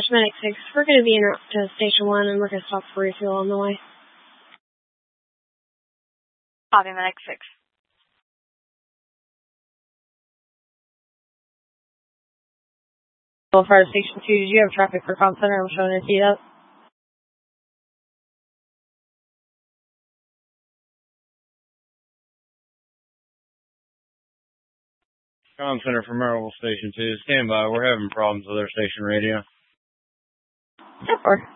Medic 6, we're going to be en route to Station 1 and we're going to stop for refuel on the way. Copy, Medic 6. Fire Station 2, did you have traffic for Comm Center? I'm showing it to you up. Comm Center for Maryville Station 2, stand by. We're having problems with our station radio. 10-4.